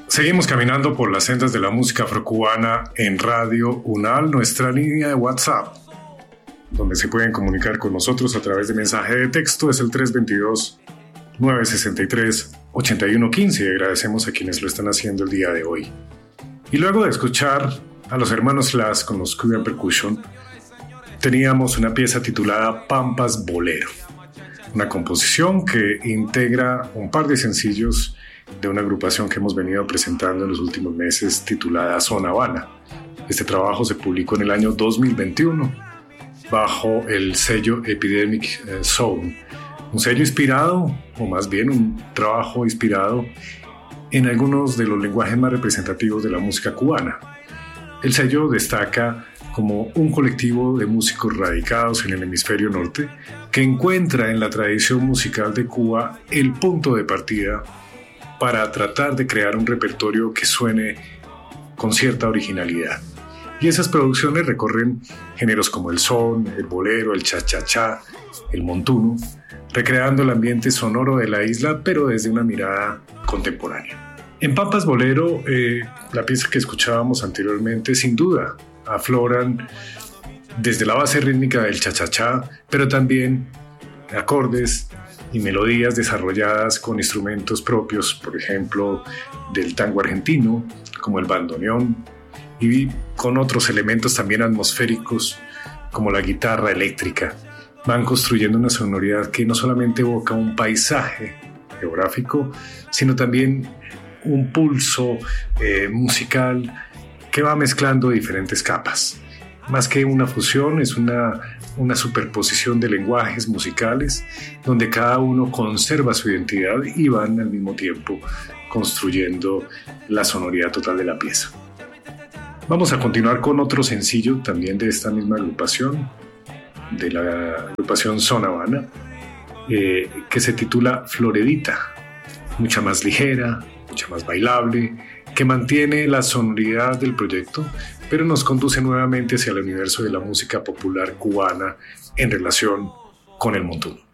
Seguimos caminando por las sendas de la música afrocubana en Radio UNAL, nuestra línea de WhatsApp, donde se pueden comunicar con nosotros a través de mensaje de texto, es el 322-963-8115 y agradecemos a quienes lo están haciendo el día de hoy. Y luego de escuchar a los hermanos Las con los Cuban Percussion, teníamos una pieza titulada Pampas Bolero, una composición que integra un par de sencillos de una agrupación que hemos venido presentando en los últimos meses titulada Zona Habana. Este trabajo se publicó en el año 2021 bajo el sello Epidemic Sound, un sello inspirado, o más bien un trabajo inspirado en algunos de los lenguajes más representativos de la música cubana. El sello destaca como un colectivo de músicos radicados en el hemisferio norte que encuentra en la tradición musical de Cuba el punto de partida para tratar de crear un repertorio que suene con cierta originalidad. Y esas producciones recorren géneros como el son, el bolero, el cha-cha-cha, el montuno, recreando el ambiente sonoro de la isla, pero desde una mirada contemporánea. En Pampas Bolero, la pieza que escuchábamos anteriormente, sin duda, afloran desde la base rítmica del cha-cha-cha, pero también acordes y melodías desarrolladas con instrumentos propios, por ejemplo, del tango argentino, como el bandoneón, y con otros elementos también atmosféricos, como la guitarra eléctrica. Van construyendo una sonoridad que no solamente evoca un paisaje geográfico, sino también un pulso musical que va mezclando diferentes capas. Más que una fusión, es una superposición de lenguajes musicales donde cada uno conserva su identidad y van al mismo tiempo construyendo la sonoridad total de la pieza. Vamos a continuar con otro sencillo también de esta misma agrupación, de la agrupación Zona Habana, que se titula Floredita, mucha más ligera, mucha más bailable, que mantiene la sonoridad del proyecto, pero nos conduce nuevamente hacia el universo de la música popular cubana en relación con el montuno.